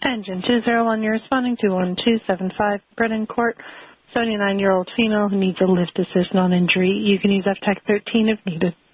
Engine 201, you're responding to 1275 Brennan Court, 79-year-old female who needs a lift assist non-injury. You can use FTAC 13 if needed.